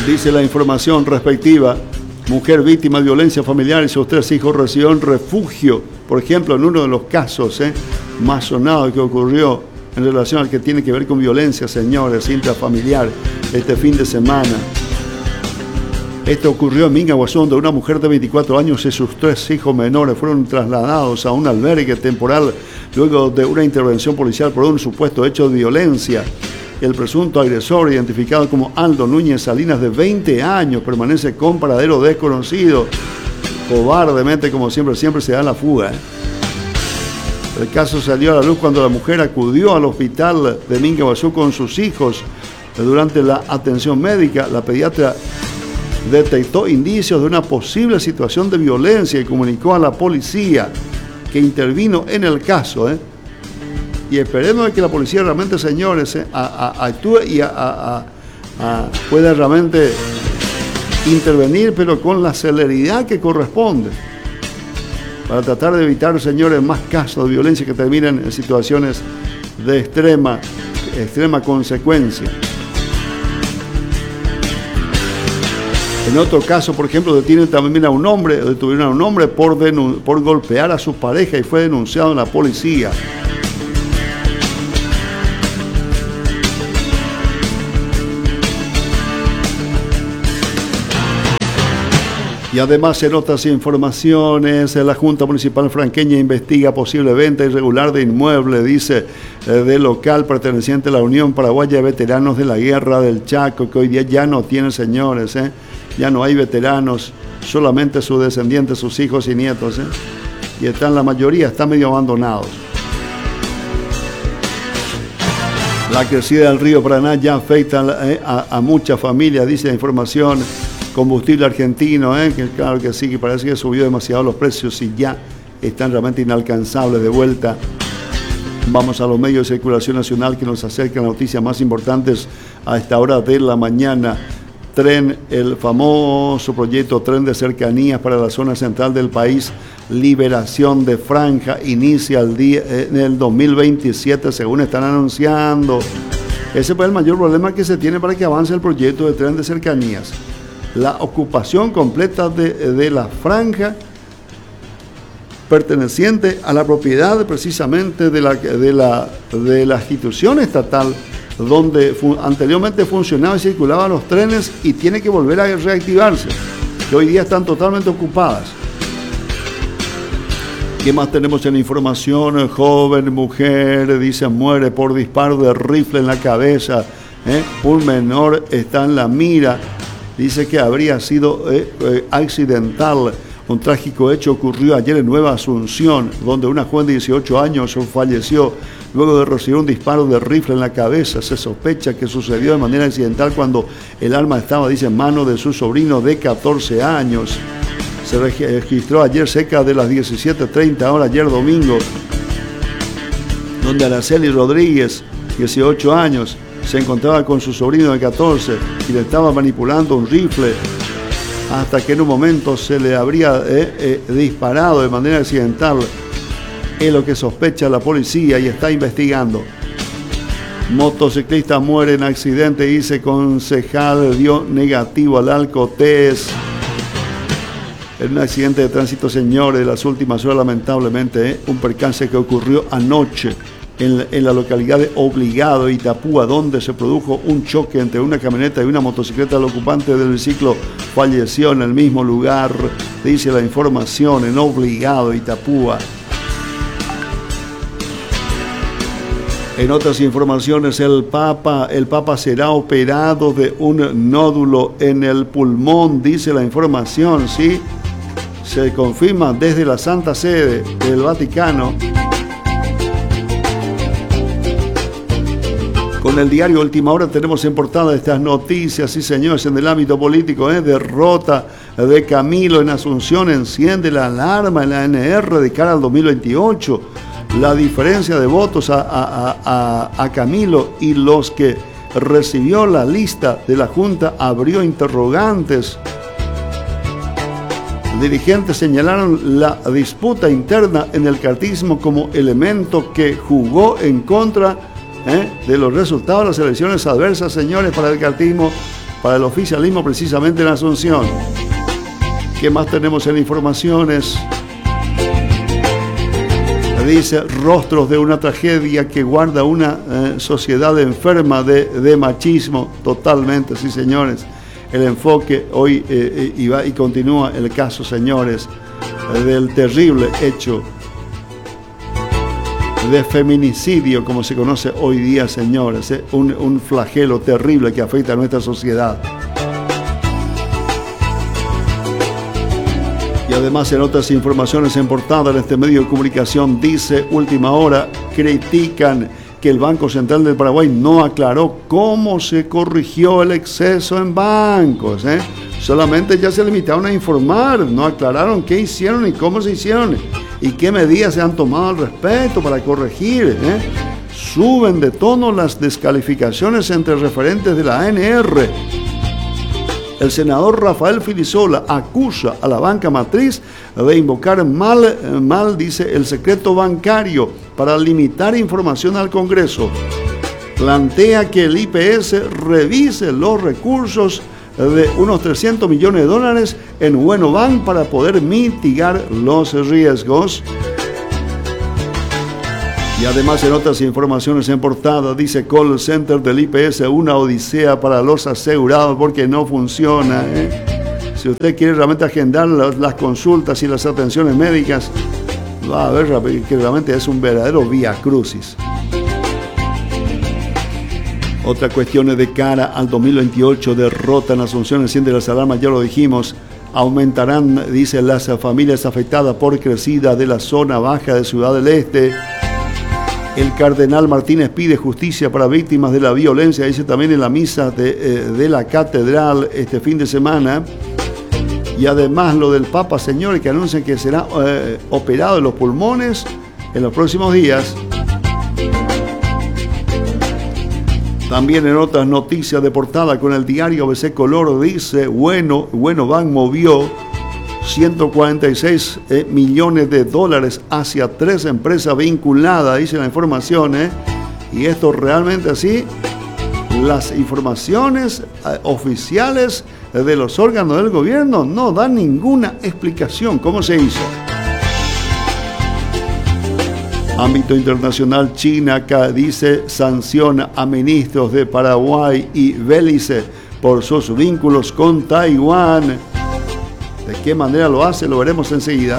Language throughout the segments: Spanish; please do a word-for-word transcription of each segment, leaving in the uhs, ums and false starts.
Dice la información respectiva. Mujer víctima de violencia familiar y sus tres hijos recibieron refugio. Por ejemplo, en uno de los casos eh, más sonados que ocurrió en relación al que tiene que ver con violencia, señores, intrafamiliar, este fin de semana. Esto ocurrió en Mingaguazú, donde una mujer de veinticuatro años y sus tres hijos menores fueron trasladados a un albergue temporal luego de una intervención policial por un supuesto hecho de violencia. El presunto agresor, identificado como Aldo Núñez Salinas, de veinte años, permanece con paradero desconocido. Cobardemente, como siempre, siempre se da la fuga. ¿eh? El caso salió a la luz cuando la mujer acudió al hospital de Mingaguazú con sus hijos. Durante la atención médica, la pediatra detectó indicios de una posible situación de violencia y comunicó a la policía, que intervino en el caso. ¿eh? Y esperemos que la policía realmente, señores, eh, a, a, actúe y a, a, a, pueda realmente intervenir, pero con la celeridad que corresponde, para tratar de evitar, señores, más casos de violencia que terminen en situaciones de extrema, extrema consecuencia. En otro caso, por ejemplo, detienen también a un hombre, detuvieron a un hombre por, por golpear a su pareja y fue denunciado en la policía. Y además, en otras informaciones, la Junta Municipal Franqueña investiga posible venta irregular de inmueble, dice, eh, de local perteneciente a la Unión Paraguaya de Veteranos de la Guerra del Chaco, que hoy día ya no tiene, señores, eh, ya no hay veteranos, solamente sus descendientes, sus hijos y nietos, eh, y están, la mayoría están medio abandonados. La crecida del río Paraná ya afecta eh, a, a muchas familias, dice la información. Combustible argentino, ¿eh? que claro que sí, que parece que subió demasiado los precios y ya están realmente inalcanzables de vuelta. Vamos a los medios de circulación nacional que nos acercan noticias más importantes a esta hora de la mañana. Tren, el famoso proyecto Tren de Cercanías para la zona central del país, liberación de franja, inicia el día, en el dos mil veintisiete, según están anunciando. Ese es el mayor problema que se tiene para que avance el proyecto de Tren de Cercanías. La ocupación completa de, de la franja perteneciente a la propiedad precisamente de la, de la, de la institución estatal donde fu- anteriormente funcionaban y circulaban los trenes y tiene que volver a reactivarse, que hoy día están totalmente ocupadas. ¿Qué más tenemos en información? Joven mujer, dice, muere por disparo de rifle en la cabeza. ¿eh? Un menor está en la mira. Dice que habría sido eh, eh, accidental. Un trágico hecho ocurrió ayer en Nueva Asunción, donde una joven de dieciocho años falleció luego de recibir un disparo de rifle en la cabeza. Se sospecha que sucedió de manera accidental cuando el arma estaba, dice, en manos de su sobrino de catorce años. Se registró ayer cerca de las diecisiete treinta horas, ayer domingo, donde Araceli Rodríguez, dieciocho años, se encontraba con su sobrino de catorce y le estaba manipulando un rifle hasta que en un momento se le habría eh, eh, disparado de manera accidental. Es lo que sospecha la policía y está investigando. Motociclista muere en accidente, dice, concejal dio negativo al alcotest. En un accidente de tránsito, señores, de las últimas horas, lamentablemente, eh, un percance que ocurrió anoche En, en la localidad de Obligado, Itapúa, donde se produjo un choque entre una camioneta y una motocicleta. El ocupante del vehículo falleció en el mismo lugar, dice la información, en Obligado, Itapúa. En otras informaciones, el Papa, el Papa será operado de un nódulo en el pulmón, dice la información, ¿sí? Se confirma desde la Santa Sede del Vaticano. Con el diario Última Hora tenemos en portada estas noticias, sí señores, en el ámbito político, ¿eh? Derrota de Camilo en Asunción enciende la alarma en la A N R de cara al dos mil veintiocho. La diferencia de votos a, a, a, a Camilo y los que recibió la lista de la Junta abrió interrogantes. Dirigentes señalaron la disputa interna en el cartismo como elemento que jugó en contra ¿Eh? de los resultados de las elecciones adversas, señores, para el cartismo. para el oficialismo precisamente en Asunción. ¿Qué más tenemos en informaciones? Dice, rostros de una tragedia que guarda una eh, sociedad enferma de, de machismo. Totalmente, sí, señores. El enfoque hoy eh, y, va, y continúa el caso, señores, eh, del terrible hecho de feminicidio, como se conoce hoy día, señores. Eh, un, un flagelo terrible que afecta a nuestra sociedad. Y además, en otras informaciones en portada en este medio de comunicación, dice Última Hora, critican que el Banco Central del Paraguay no aclaró cómo se corrigió el exceso en bancos. ¿eh? Solamente ya se limitaron a informar, no aclararon qué hicieron y cómo se hicieron y qué medidas se han tomado al respecto para corregir. ¿eh? Suben de tono las descalificaciones entre referentes de la A N R. El senador Rafael Filisola acusa a la banca matriz de invocar mal, mal, dice, el secreto bancario para limitar información al Congreso. Plantea que el I P S revise los recursos de unos trescientos millones de dólares en Buenobank para poder mitigar los riesgos. Y además, en otras informaciones en portada, dice call center del I P S, una odisea para los asegurados porque no funciona. ¿eh? Si usted quiere realmente agendar las, las consultas y las atenciones médicas, va a ver que realmente es un verdadero vía crucis. Otra cuestión es de cara al dos mil veintiocho, derrota en Asunción, enciende las alarmas, ya lo dijimos. Aumentarán, dice, las familias afectadas por crecida de la zona baja de Ciudad del Este. El cardenal Martínez pide justicia para víctimas de la violencia, dice también en la misa de, eh, de la catedral este fin de semana. Y además lo del Papa, señores, que anuncian que será eh, operado de los pulmones en los próximos días. También en otras noticias de portada con el diario A B C Color dice, bueno, Buenobank movió ciento cuarenta y seis eh, millones de dólares hacia tres empresas vinculadas, dice la información, ¿eh? Y esto realmente así, las informaciones eh, oficiales de los órganos del gobierno no dan ninguna explicación cómo se hizo. Ámbito internacional, China acá dice, sanciona a ministros de Paraguay y Belice por sus vínculos con Taiwán. ¿De qué manera lo hace? Lo veremos enseguida.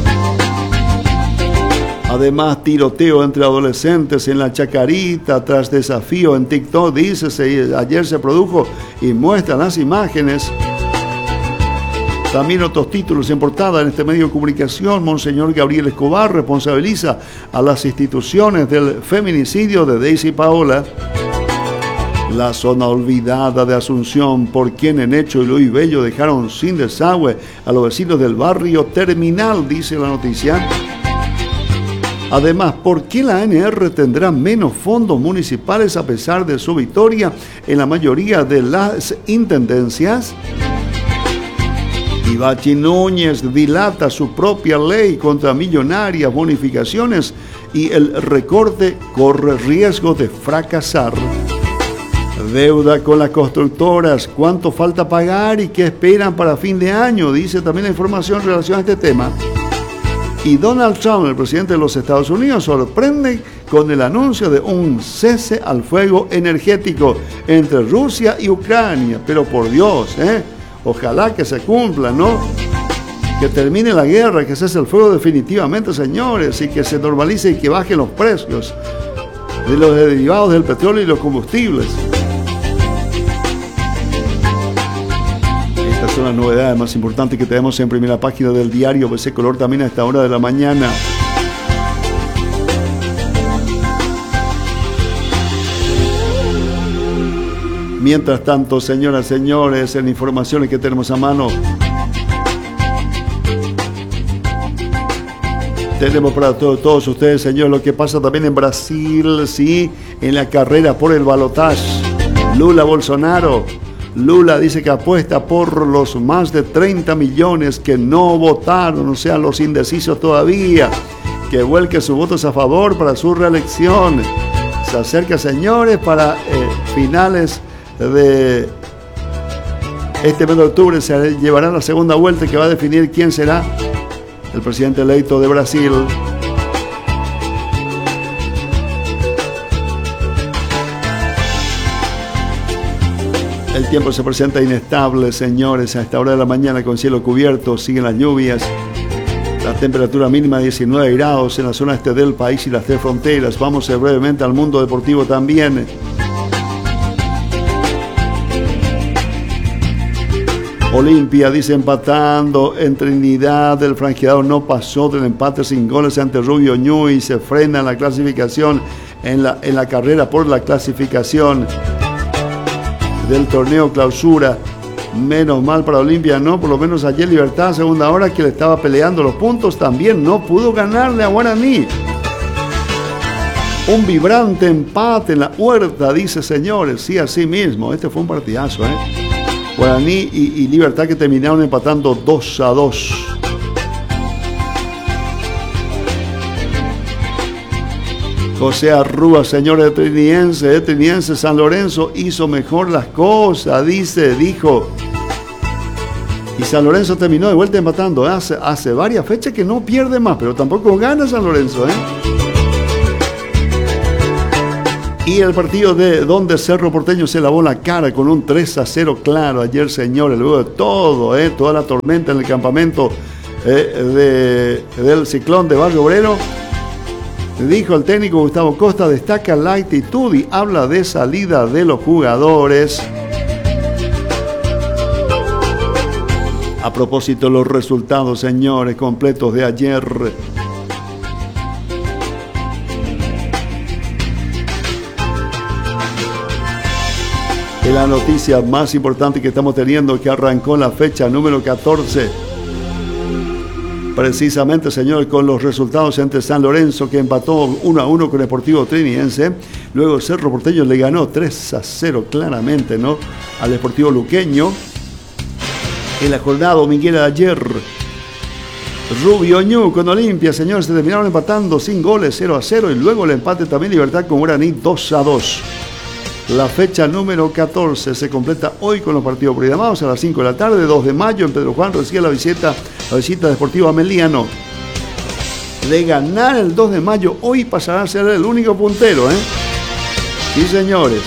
Además, tiroteo entre adolescentes en la Chacarita tras desafío en TikTok, dice, se, ayer se produjo y muestran las imágenes. También otros títulos en portada en este medio de comunicación. Monseñor Gabriel Escobar responsabiliza a las instituciones del feminicidio de Daisy Paola. La zona olvidada de Asunción, por quien Enecho y Luis Bello dejaron sin desagüe a los vecinos del barrio Terminal, dice la noticia. Además, ¿por qué la A N R tendrá menos fondos municipales a pesar de su victoria en la mayoría de las intendencias? Ibachi Núñez dilata su propia ley contra millonarias bonificaciones y el recorte corre riesgo de fracasar. Deuda con las constructoras, ¿cuánto falta pagar y qué esperan para fin de año? Dice también la información en relación a este tema. Y Donald Trump, el presidente de los Estados Unidos, sorprende con el anuncio de un cese al fuego energético entre Rusia y Ucrania. Pero por Dios, ¿eh? Ojalá que se cumpla, ¿no? Que termine la guerra, que cese el fuego definitivamente, señores, y que se normalice y que bajen los precios de los derivados del petróleo y los combustibles. Estas son las novedades más importantes que tenemos en primera página del diario A B C Color también a esta hora de la mañana. Mientras tanto, señoras y señores, en informaciones que tenemos a mano, tenemos para todo, todos ustedes, señores, lo que pasa también en Brasil, sí, en la carrera por el balotaje. Lula Bolsonaro. Lula dice que apuesta por los más de treinta millones que no votaron, o sea, los indecisos todavía, que vuelque sus votos a favor para su reelección. Se acerca, señores, para eh, finales de Este mes de octubre se llevará la segunda vuelta que va a definir quién será el presidente electo de Brasil. El tiempo se presenta inestable, señores, a esta hora de la mañana con cielo cubierto, siguen las lluvias. La temperatura mínima diecinueve grados en la zona este del país y las tres fronteras. Vamos a ir brevemente al mundo deportivo también. Olimpia, dice, empatando en Trinidad. El franqueador no pasó del empate sin goles ante Rubio Ñu y se frena en la clasificación, en la, en la carrera por la clasificación del torneo clausura. Menos mal para Olimpia, ¿no? Por lo menos ayer Libertad, segunda hora, que le estaba peleando los puntos, también no pudo ganarle a Guaraní. Un vibrante empate en la Huerta, dice, señores. Sí, así mismo. Este fue un partidazo, ¿eh? Guaraní y, y Libertad que terminaron empatando dos a dos. José Arrúa, señores de Triniense, de Triniense, San Lorenzo hizo mejor las cosas, dice, dijo. Y San Lorenzo terminó de vuelta empatando. Hace, hace varias fechas que no pierde más, pero tampoco gana San Lorenzo, ¿eh? Y el partido de donde Cerro Porteño se lavó la cara con un tres a cero claro ayer, señores, luego de todo, ¿eh? Toda la tormenta en el campamento eh, de, del Ciclón de Barrio Obrero. Dijo el técnico Gustavo Costa, destaca la actitud y habla de salida de los jugadores. A propósito, los resultados, señores, completos de ayer. Y la noticia más importante que estamos teniendo, que arrancó la fecha número catorce. Precisamente, señores, con los resultados entre San Lorenzo, que empató uno a uno con Sportivo Triniense. Luego Cerro Porteño le ganó tres a cero claramente, ¿no?, al Sportivo Luqueño. En la jornada dominguera de ayer, Rubio Ñu con Olimpia, señores, se terminaron empatando sin goles, cero a cero. Y luego el empate también Libertad con Guaraní, dos a dos. La fecha número catorce se completa hoy con los partidos programados a las cinco de la tarde, dos de mayo, en Pedro Juan recibe la visita, la visita de Sportivo Ameliano. De ganar el dos de mayo, hoy pasará a ser el único puntero, ¿eh? Sí, señores.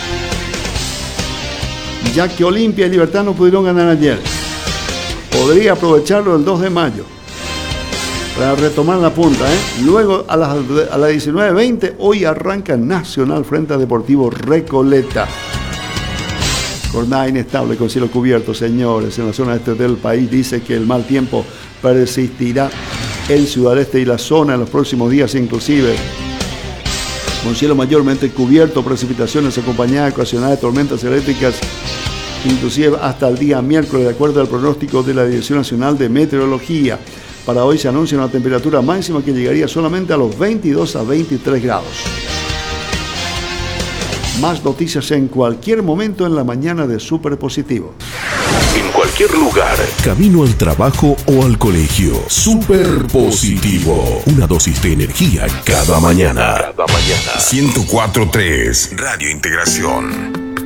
Ya que Olimpia y Libertad no pudieron ganar ayer, podría aprovecharlo el dos de mayo para retomar la punta, ¿eh? Luego a las, a las diecinueve veinte, hoy arranca Nacional frente a Deportivo Recoleta. Jornada inestable con cielo cubierto, señores, en la zona este del país. Dice que el mal tiempo persistirá en Ciudad Este y la zona en los próximos días, inclusive con cielo mayormente cubierto, precipitaciones acompañadas ocasionales de tormentas eléctricas, inclusive hasta el día miércoles, de acuerdo al pronóstico de la Dirección Nacional de Meteorología. Para hoy se anuncia una temperatura máxima que llegaría solamente a los veintidós a veintitrés grados. Más noticias en cualquier momento en la mañana de Super Positivo. En cualquier lugar, camino al trabajo o al colegio. Super Positivo. Una dosis de energía cada mañana. Cada mañana. ciento cuatro punto tres Radio Integración.